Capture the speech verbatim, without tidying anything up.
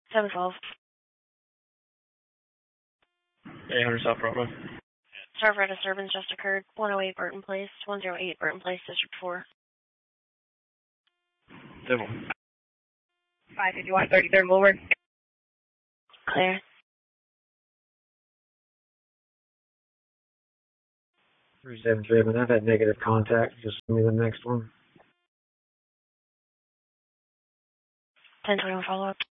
seven twelve. eight hundred South Bravo. Server disturbance just occurred. one oh eight Burton Place, one oh eight Burton Place, District four. Civil. five fifty-one, thirty-third Woolworth. Clear. three seven three, I've had negative contact. Just give me the next one. ten twenty-one follow-up.